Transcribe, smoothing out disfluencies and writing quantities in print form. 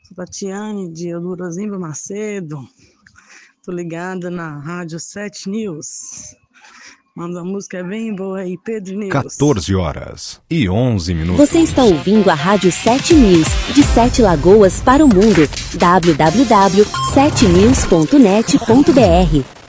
Tatiane de Eudorozinho Macedo. Tô ligada na Rádio 7 News. Manda uma música bem boa aí, Pedro News. 14h11. Você está ouvindo a Rádio 7 News, de 7 Lagoas para o mundo. www.7news.net.br